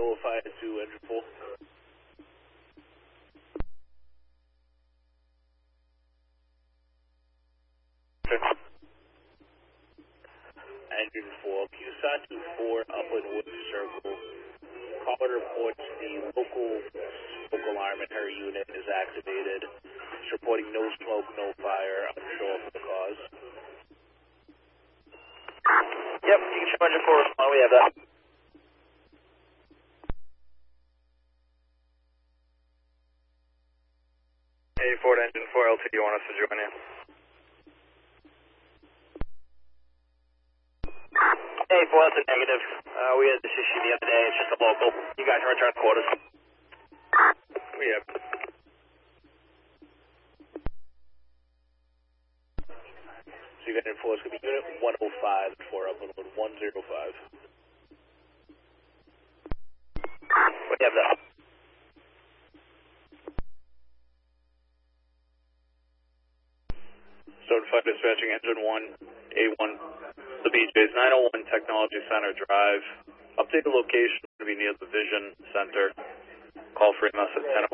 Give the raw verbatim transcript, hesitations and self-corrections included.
notify to engine four. Engine four, Q S A T two four, Upland Woods Circle. Caller reports the local smoke alarm in her unit is activated. She's reporting no smoke, no fire, unsure of the cause. Yep, you can show engine four respond, we have that. eighty-four to engine four, L T, you want us to join you? eighty-four, that's a negative. Uh, we had this issue the other day, it's just a local. You guys are return quarters. We have. So you got an enforced, going to be unit one oh five for Upland Wood, one oh five. We have that. Certified dispatching engine one, A one, the B J's nine oh one Technology Center Drive. Update the location to be near the Vision Center. Call for E M S at ten